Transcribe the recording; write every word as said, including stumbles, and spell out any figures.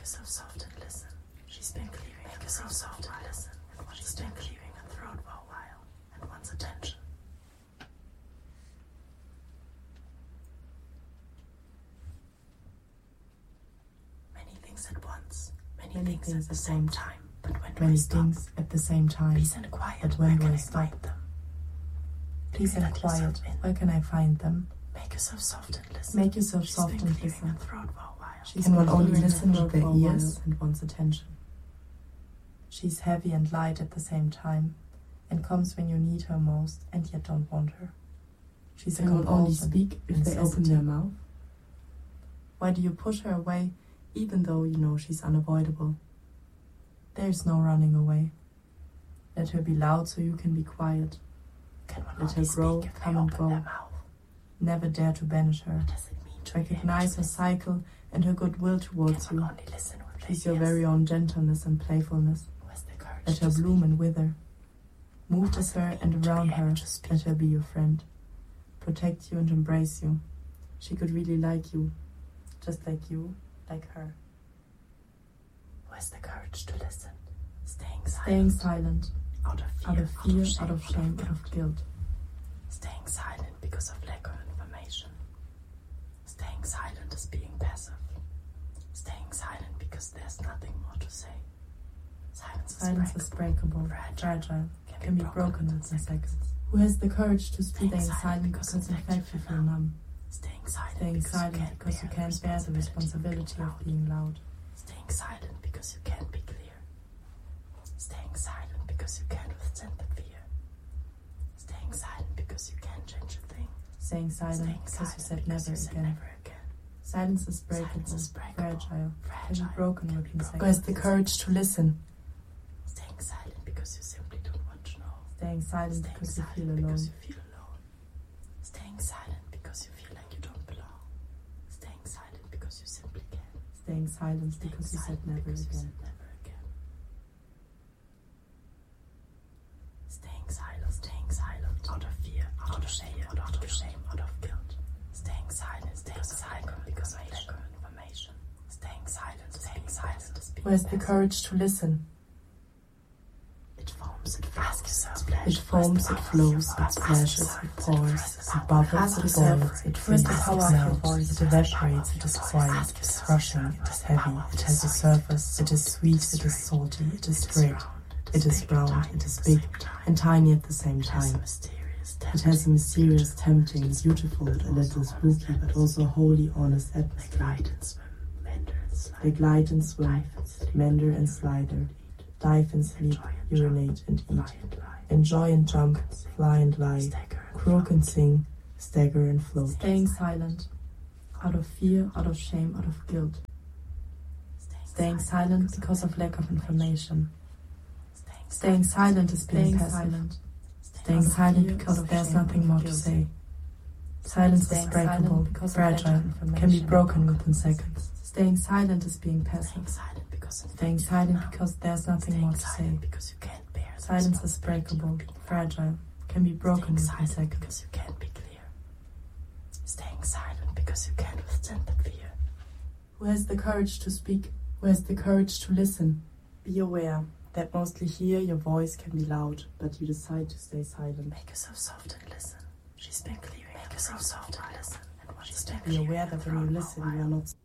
yourself soft and listen. She's been clearing. Make yourself soft and listen. She's been clearing her throat for a while and wants attention. Many things at once. Many, Many things, things at the same time. But when do Many I stop? things at the same time. Peace and quiet. But when Where do can I I stop? find them? Peace and quiet. Where can I find them? Make yourself soft and listen. Make yourself She's soft been and clearing listen. her throat for a while. She's Can one one only only listen listen with for their a while? ears and wants attention. She's heavy and light at the same time, and comes when you need her most and yet don't want her. She's a They will only compulsion, speak if they open necessity. their mouth. Why do you push her away, even though you know she's unavoidable? There's no running away. Let her be loud so you can be quiet. Can one Let only her grow, speak if they come and open go. their mouth? Never dare to banish her. What does it mean to be able Recognize to her listen? cycle and her goodwill towards Can you. one only listen with She's their your ears? very own gentleness and playfulness. Who has the courage Let to her speak? bloom and wither. Move What with does it her mean and to be around able her. to speak? Let her be your friend. Protect you and embrace you. She could really like you, just like you, like her. Who has the courage to listen? Staying silent. Staying silent, Out of fear, out of fear, shame, out of shame, out of guilt. Staying silent because of lack of information. Staying silent is being passive. Staying silent because there's nothing more to say. Silence, Silence is is breakable, breakable, fragile, fragile, can be broken within seconds. Who has the courage to speak Staying staying silent silent because because in in fact fact you you feel feel numb? Staying silent Staying because silent you can't because you bear can't bear the responsibility of of being loud. Staying silent because you can't be clear. Staying silent because you can't withstand the fear. Staying silent because you can't change a thing. Staying silent Staying because silent you said because never you said again. never again. Silence is breakable, Silence is breakable, fragile, can fragile, be broken can be within broken seconds. Who has the courage to listen? Staying silent because you simply don't want to know. Staying silent Staying because you silent feel alone. because you feel alone. Staying silent because you feel like you don't belong. Staying silent because you simply can't. Staying silent Staying because you said silent never because you again. said never again. Staying silent, staying silent, out of fear, out of shame, out of shame, out of guilt. Staying silent, staying silent because of lack of information. Staying silent, staying silent is being Who has the passive. courage to listen? It foams, it flows, It foams, it flows, it splashes, it pours, it bubbles, Ask it yourself, boils, it who has the freezes, power it of your melts, voice? it evaporates, it is quiet, it is rushing, it is heavy, it has a surface, it is sweet, it is salty, it is great, it is round, it is big, and tiny at the same time. It has a mysterious, tempting, beautiful, a little spooky, but also wholly honest atmosphere. They glide and swim, meander and slider, dive and sleep, urinate and eat, enjoy and jump, fly and lie, croak and sing, stagger and float. Staying silent, out of fear, out of shame, out of guilt. Staying silent because of lack of information. Staying silent is being passive. Staying silent because there's nothing more to say. Silence is breakable, fragile, can be broken within seconds. Staying silent is being passive. Staying silent because there's nothing more to say. Silence is breakable, fragile, can be broken within seconds. You can't be clear. Staying silent because you can't withstand the fear. Who has the courage to speak? Who has the courage to listen? Be aware that mostly here your voice can be loud, but you decide to stay silent. Make yourself soft and listen. She's been clearing. Make yourself soft and listen. And what she's been Be aware that when you listen, you are not